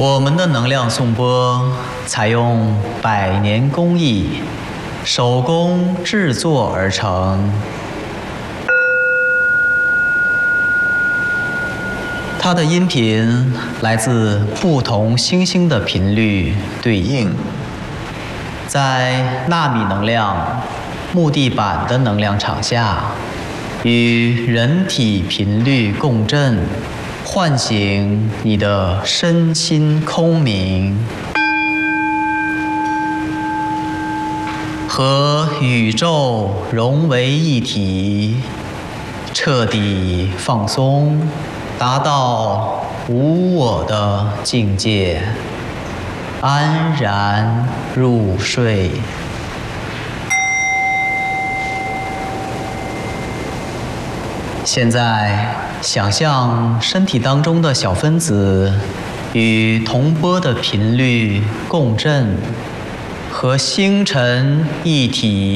我们的能量颂钵采用百年工艺，手工制作而成。它的音频来自不同星星的频率对应，在纳米能量、木地板的能量场下，与人体频率共振。 唤醒你的身心空明，和宇宙融为一体，彻底放松，达到无我的境界，安然入睡。 现在，想象身体当中的小分子与同波的频率共振，和星辰一体。